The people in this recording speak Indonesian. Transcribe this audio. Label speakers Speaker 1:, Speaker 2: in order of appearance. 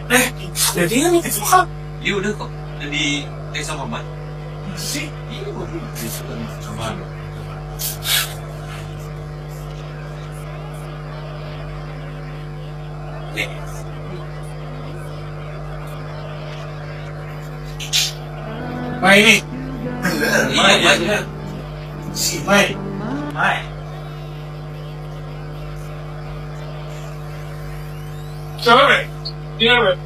Speaker 1: Jadi kan itu kan.
Speaker 2: Iya udah kok. Jadi sama Mbak.
Speaker 1: Sih.
Speaker 2: Iya udah. Sama. Nih.
Speaker 1: Mai ini.
Speaker 2: Mai ya.
Speaker 1: Si Mai. Mai. Siapa, Mai? Siapa?